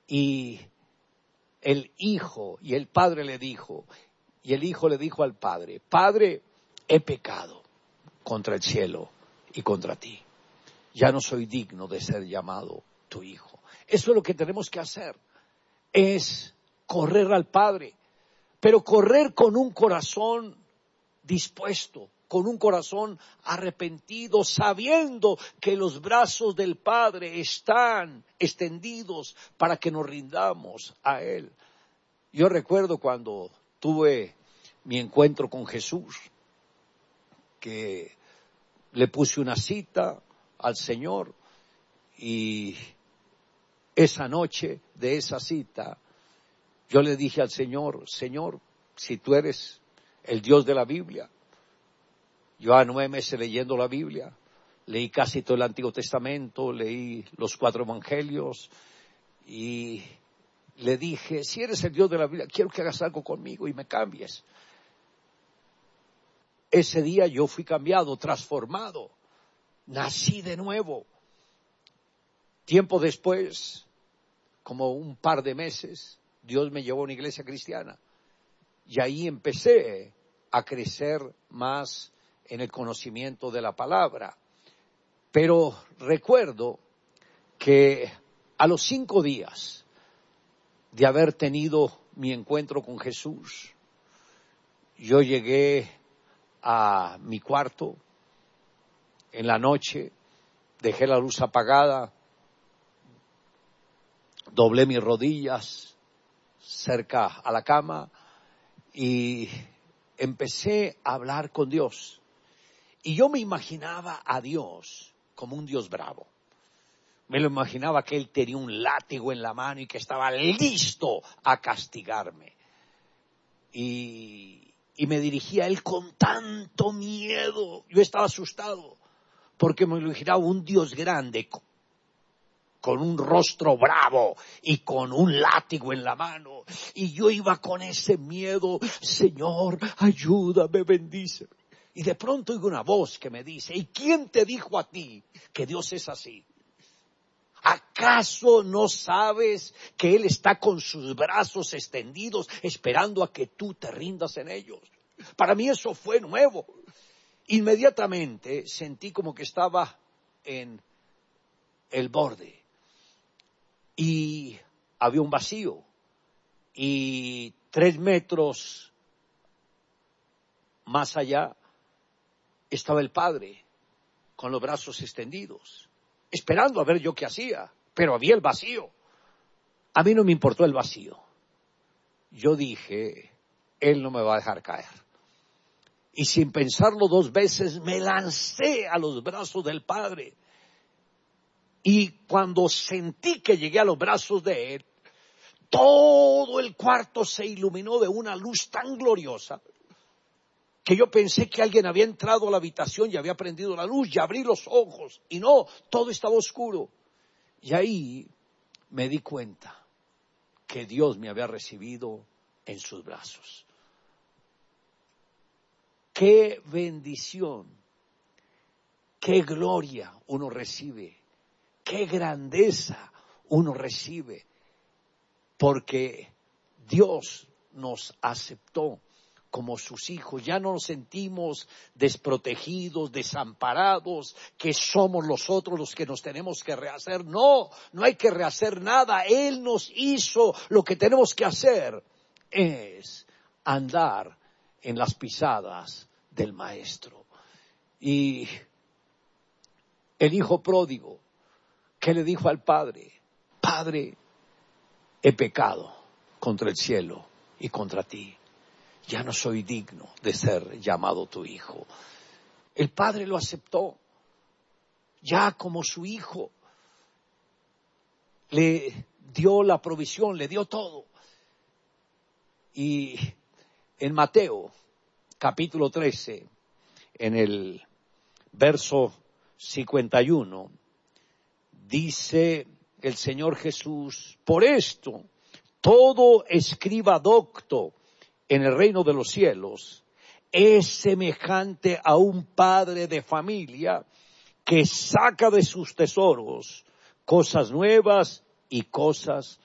Y el hijo y el padre le dijo, y el hijo le dijo al padre: Padre, he pecado contra el cielo y contra ti. Ya no soy digno de ser llamado tu hijo. Eso es lo que tenemos que hacer, es correr al Padre, pero correr con un corazón dispuesto, con un corazón arrepentido, sabiendo que los brazos del Padre están extendidos para que nos rindamos a Él. Yo recuerdo cuando tuve mi encuentro con Jesús, que le puse una cita al Señor, y esa noche de esa cita yo le dije al Señor: Señor, si tú eres el Dios de la Biblia. Yo a 9 meses leyendo la Biblia, leí casi todo el Antiguo Testamento, leí los 4 Evangelios, y le dije: si eres el Dios de la Biblia, quiero que hagas algo conmigo y me cambies. Ese día yo fui cambiado, transformado, nací de nuevo. Tiempo después, como un par de meses, Dios me llevó a una iglesia cristiana, y ahí empecé a crecer más en el conocimiento de la palabra. Pero recuerdo que a los 5 días de haber tenido mi encuentro con Jesús, yo llegué a mi cuarto en la noche, dejé la luz apagada, doblé mis rodillas cerca a la cama y empecé a hablar con Dios. Y yo me imaginaba a Dios como un Dios bravo. Me lo imaginaba que Él tenía un látigo en la mano y que estaba listo a castigarme. Y me dirigía a Él con tanto miedo. Yo estaba asustado porque me lo imaginaba un Dios grande, con un rostro bravo y con un látigo en la mano. Y yo iba con ese miedo: Señor, ayúdame, bendíceme. Y de pronto oigo una voz que me dice: ¿y quién te dijo a ti que Dios es así? ¿Acaso no sabes que Él está con sus brazos extendidos esperando a que tú te rindas en ellos? Para mí eso fue nuevo. Inmediatamente sentí como que estaba en el borde y había un vacío, y 3 metros más allá estaba el Padre con los brazos extendidos, esperando a ver yo qué hacía, pero había el vacío. A mí no me importó el vacío. Yo dije: Él no me va a dejar caer. Y sin pensarlo 2 veces me lancé a los brazos del Padre. Y cuando sentí que llegué a los brazos de Él, todo el cuarto se iluminó de una luz tan gloriosa que yo pensé que alguien había entrado a la habitación y había prendido la luz, y abrí los ojos y no, todo estaba oscuro. Y ahí me di cuenta que Dios me había recibido en sus brazos. ¡Qué bendición! ¡Qué gloria uno recibe! ¡Qué grandeza uno recibe! Porque Dios nos aceptó como sus hijos. Ya no nos sentimos desprotegidos, desamparados, que somos nosotros los que nos tenemos que rehacer. No, no hay que rehacer nada. Él nos hizo. Lo que tenemos que hacer es andar en las pisadas del Maestro. Y el hijo pródigo, ¿qué le dijo al padre? Padre, he pecado contra el cielo y contra ti. Ya no soy digno de ser llamado tu hijo. El padre lo aceptó ya como su hijo. Le dio la provisión, le dio todo. Y en Mateo, capítulo 13, en el verso 51, dice el Señor Jesús: por esto, todo escriba docto en el reino de los cielos es semejante a un padre de familia que saca de sus tesoros cosas nuevas y cosas